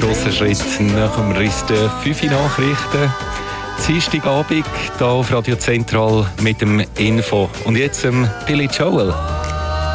grosser Schritt nach dem Riss der 5 Nachrichten. Dienstagabend hier auf Radio Zentral mit dem Info. Und jetzt Billy Joel.